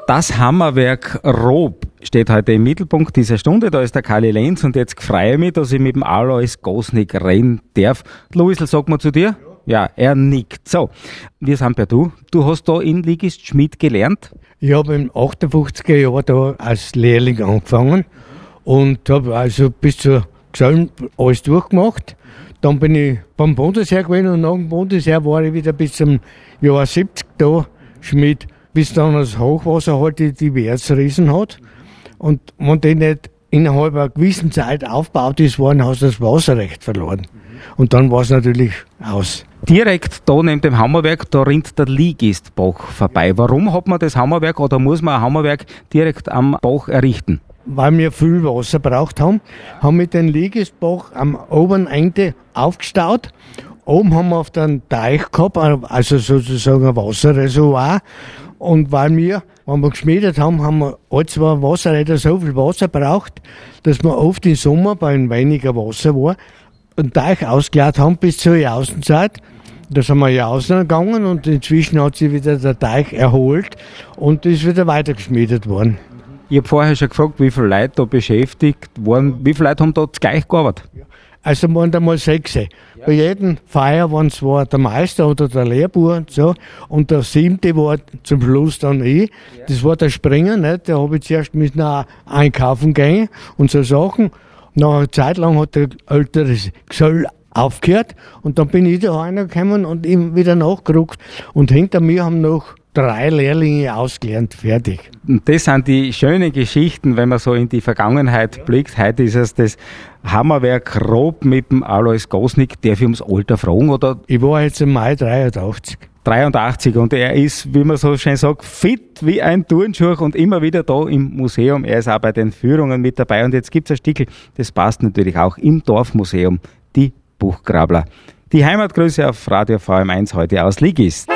Das Hammerwerk Rob steht heute im Mittelpunkt dieser Stunde. Da ist der Kali Lenz und jetzt freue ich mich, dass ich mit dem Alois Gosnik reden darf. Luisl, sag mal zu dir? Ja, er nickt. So, wir sind bei du. Du hast da in Ligist Schmied gelernt? Ich habe im 58er Jahr da als Lehrling angefangen und habe also bis zur Gesellen alles durchgemacht. Dann bin ich beim Bundesheer gewesen und nach dem Bundesheer war ich wieder bis zum Jahr 70 da Schmied, bis dann das Hochwasser halt die Diversriesen hat. Und wenn die nicht innerhalb einer gewissen Zeit aufgebaut ist worden, hast du das Wasserrecht verloren. Und dann war es natürlich aus. Direkt da neben dem Hammerwerk, da rinnt der Ligistbach vorbei. Warum hat man das Hammerwerk oder muss man ein Hammerwerk direkt am Bach errichten? Weil wir viel Wasser braucht haben wir den Ligistbach am oberen Ende aufgestaut. Oben haben wir auf den Teich gehabt, also sozusagen ein Wasserreservoir. Und weil wir, wenn wir geschmiedet haben wir alle zwei Wasserräder so viel Wasser braucht, dass wir oft im Sommer, bei weniger Wasser war, einen Teich ausgeleert haben bis zur Jausenzeit. Da sind wir jausen gegangen und inzwischen hat sich wieder der Teich erholt und ist wieder weitergeschmiedet worden. Ich habe vorher schon gefragt, wie viele Leute da beschäftigt waren. Wie viele Leute haben da gleich gearbeitet? Also waren da mal 6. Bei jedem Feier waren es der Meister oder der Lehrbauer und so. Und der 7. war zum Schluss dann ich. Das war der Springer, nicht? Da habe ich zuerst müssen auch einkaufen gehen und so Sachen. Nach einer Zeit lang hat der ältere Gesell aufgehört und dann bin ich da reingekommen und ihm wieder nachgerückt. Und hinter mir haben noch 3 Lehrlinge ausgelernt, fertig. Und das sind die schönen Geschichten, wenn man so in die Vergangenheit blickt. Heute ist es das Hammerwerk Rob mit dem Alois Gosnik. Darf ich ums Alter fragen? Oder? Ich war jetzt im Mai 83. 83 und er ist, wie man so schön sagt, fit wie ein Turnschuh und immer wieder da im Museum. Er ist auch bei den Führungen mit dabei und jetzt gibt es ein Stückchen, das passt natürlich auch im Dorfmuseum, die Buchgrabler. Die Heimatgrüße auf Radio VM1 heute aus Ligist.